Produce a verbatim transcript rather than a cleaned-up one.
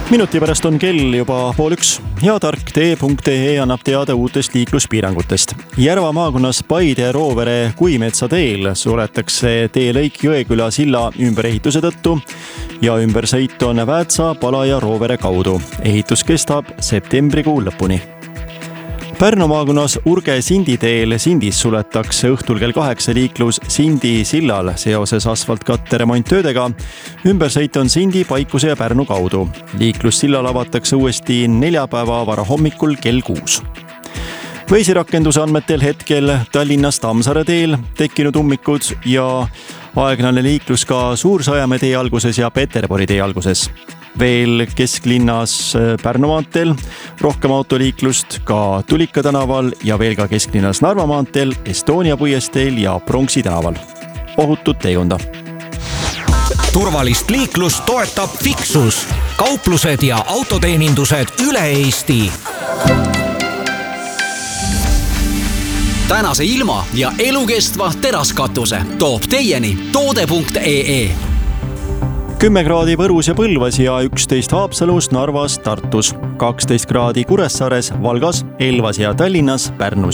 Minuti pärast on kell juba pool üks. Heatark tee punkt ee annab teada uutest liikluspiirangutest. Järva maakonnas Paide ja Roovere Kuimetsa teel suletakse teelõik Jõeküla silla ümberehituse tõttu ja ümbersõit on Väätsa, Pala ja Roovere kaudu. Ehitus kestab septembrikuu lõpuni. Pärnu maakonnas Urge-Sindi teel Sindis suletakse õhtul kell kaheksa liiklus Sindi sillal seoses asfaltkatte remonttöödega. Ümbersõit on Sindi, Paikuse ja Pärnu kaudu. Liiklus sillal avatakse uuesti neljapäeva varahommikul kell kuus. Veisirakenduse andmetel hetkel Tallinnas Tammsaare teel tekkinud ummikud ja aeglane liiklus ka Suur-Sõjamäe tee alguses ja Peterburi tee alguses. Veel kesklinnas Pärnu maanteel rohkem autoliiklust ka Tulika tänaval ja veel ka kesklinnas Narva maanteel, Estonia puiesteel ja Pronksi tänaval. Ohutut teekonda. Turvalist liiklust toetab Fixus. Kauplused ja autoteenindused üle Eesti. Tänase ilma ja elukestva teraskatuse toob teieni toode punkt ee. kümme kraadi Võrus ja Põlvas ja üksteist Haapsalus, Narvas, Tartus, kaksteist kraadi Kuressaares, Valgas, Elvas ja Tallinnas, Pärnus